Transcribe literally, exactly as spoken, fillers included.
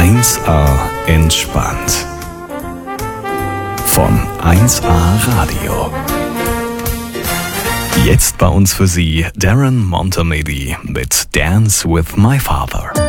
eins A entspannt. Von eins A Radio. Jetzt bei uns für Sie Darren Montemedi mit Dance with My Father.